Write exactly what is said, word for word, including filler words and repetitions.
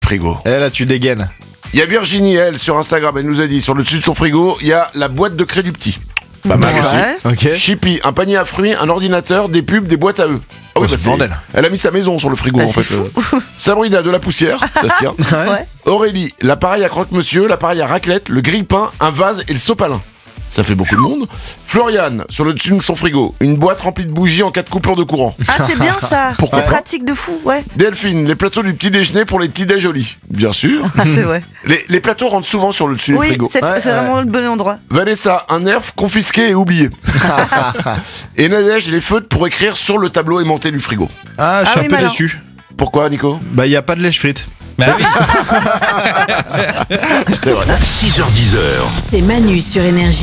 frigo. Eh là, tu dégaines. Il y a Virginie, elle, sur Instagram, elle nous a dit, sur le dessus de son frigo, il y a la boîte de craie du petit. Pas mal aussi. Ouais. Ok. Chippy, un panier à fruits, un ordinateur, des pubs, des boîtes à œufs. Ah Oh, c'est le bordel. Elle a mis sa maison sur le frigo Bah, en c'est fait. Euh. Sabrina, de la poussière, ça se tient. Ouais. Aurélie, l'appareil à croque-monsieur, l'appareil à raclette, le grille-pain, un vase et le sopalin. Ça fait beaucoup de monde. Floriane, sur le dessus de son frigo, une boîte remplie de bougies en cas de coupure de courant. Ah, c'est bien ça. Pourquoi C'est pas pratique de fou, ouais. Delphine, les plateaux du petit déjeuner pour les petits déj jolis. Bien sûr. Ah, c'est vrai. Les, les plateaux rentrent souvent sur le dessus Oui, du frigo. c'est Ouais, c'est ouais. vraiment le bon endroit. Vanessa, un nerf confisqué et oublié. Et Nadège, les feutres pour écrire sur le tableau aimanté du frigo. Ah, je Ah suis oui, un peu malin. déçu. Pourquoi, Nico? Bah, il y a pas de lèche frite. six heures dix. C'est Manu sur Énergie.